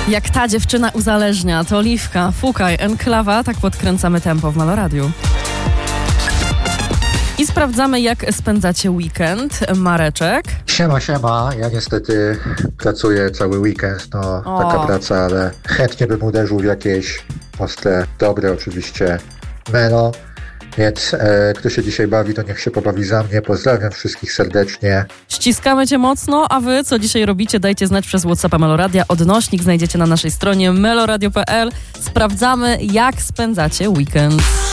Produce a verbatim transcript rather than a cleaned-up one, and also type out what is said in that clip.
Jak ta dziewczyna uzależnia, to Oliwka, Fukaj, Enklawa, tak podkręcamy tempo w Meloradiu. I sprawdzamy, jak spędzacie weekend. Mareczek. Siema, siema. Ja niestety pracuję cały weekend, no O. taka praca, ale chętnie bym uderzył w jakieś ostre, dobre oczywiście melo. Więc e, kto się dzisiaj bawi, to niech się pobawi za mnie. Pozdrawiam wszystkich serdecznie. Ściskamy cię mocno, a wy co dzisiaj robicie? Dajcie znać przez WhatsAppa Meloradia. Odnośnik znajdziecie na naszej stronie meloradio kropka p l. Sprawdzamy, jak spędzacie weekend.